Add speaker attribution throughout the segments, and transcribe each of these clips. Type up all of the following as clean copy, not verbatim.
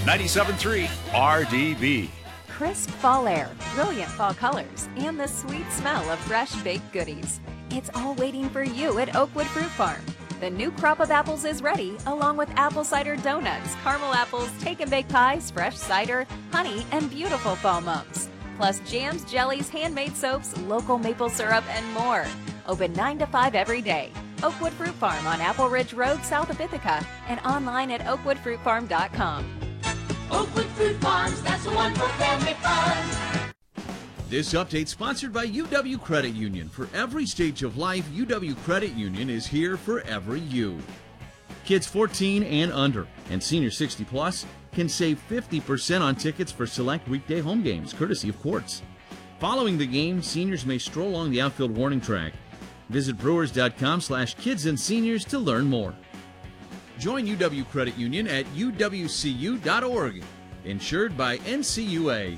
Speaker 1: 97.3 RDB.
Speaker 2: Crisp fall air, brilliant fall colors, and the sweet smell of fresh baked goodies. It's all waiting for you at Oakwood Fruit Farm. The new crop of apples is ready, along with apple cider donuts, caramel apples, take and bake pies, fresh cider, honey, and beautiful fall mums. Plus jams, jellies, handmade soaps, local maple syrup, and more. Open 9 to 5 every day. Oakwood Fruit Farm on Apple Ridge Road, south of Ithaca, and online at oakwoodfruitfarm.com.
Speaker 3: Oakwood Fruit Farms, that's the one for family fun.
Speaker 4: This update sponsored by UW Credit Union. For every stage of life, UW Credit Union is here for every you. Kids 14 and under and senior 60 plus can save 50% on tickets for select weekday home games, courtesy of Quartz. Following the game, seniors may stroll along the outfield warning track. Visit brewers.com/kids and seniors to learn more. Join UW Credit Union at uwcu.org. Insured by NCUA.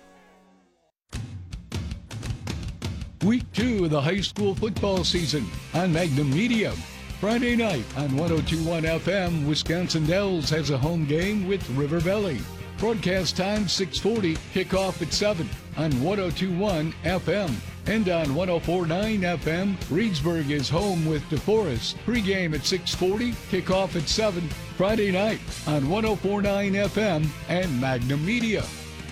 Speaker 5: Week 2 of the high school football season on Magnum Media. Friday night on 102.1 FM, Wisconsin Dells has a home game with River Valley. Broadcast time 6:40, kickoff at 7 on 102.1 FM. And on 104.9 FM, Reedsburg is home with DeForest. Pre-game at 6:40, kickoff at 7, Friday night on 104.9 FM and Magnum Media.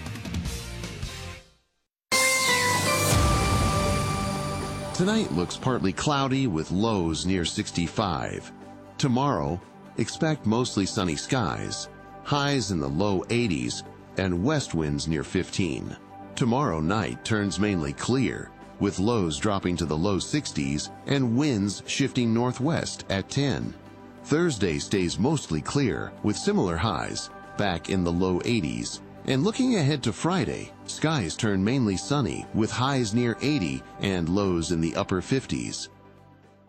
Speaker 6: Tonight looks partly cloudy with lows near 65. Tomorrow, expect mostly sunny skies, highs in the low 80s, and west winds near 15. Tomorrow night turns mainly clear, with lows dropping to the low 60s and winds shifting northwest at 10. Thursday stays mostly clear, with similar highs, back in the low 80s. And looking ahead to Friday, skies turn mainly sunny, with highs near 80 and lows in the upper 50s.